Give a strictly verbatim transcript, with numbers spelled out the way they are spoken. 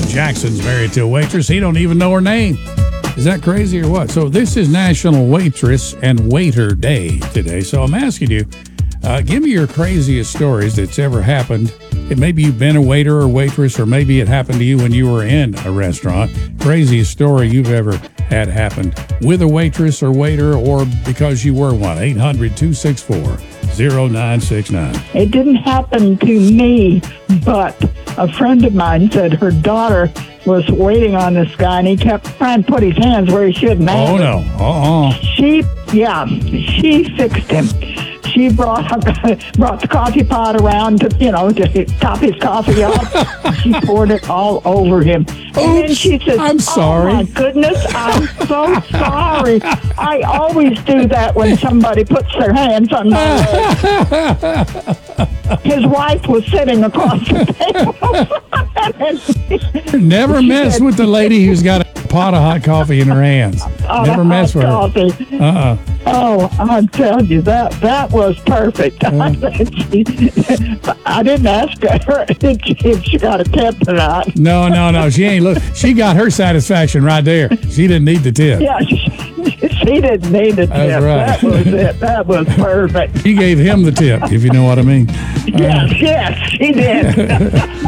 Jackson's married to a waitress. He don't even know her name. Is that crazy or what? So this is National Waitress and Waiter Day today. So I'm asking you, uh, give me your craziest stories that's ever happened. It, maybe you've been a waiter or waitress, or maybe it happened to you when you were in a restaurant. Craziest story you've ever had happened with a waitress or waiter, or because you were one. eight hundred, two six four, zero nine six nine. It didn't happen to me, but a friend of mine said her daughter was waiting on this guy, and he kept trying to put his hands where he shouldn't have. Oh, no. Uh-uh. She, yeah, she fixed him. She brought brought the coffee pot around to, you know, to top his coffee off. She poured it all over him. And Oops, then she said, I'm sorry. Oh, my goodness, I'm so sorry. I always do that when somebody puts their hands on my leg. His wife was sitting across the table. Never mess said, with the lady who's got a pot of hot coffee in her hands. Oh, Never mess with coffee. her. Uh-uh. Oh, I tell you, that that was perfect. Uh, I didn't ask her if she got a tip or not. No, no, no. She ain't look. She got her satisfaction right there. She didn't need the tip. Yeah, she, she didn't need the tip. That's right. That was it. That was perfect. She gave him the tip, if you know what I mean. Yes, uh, yes, she did.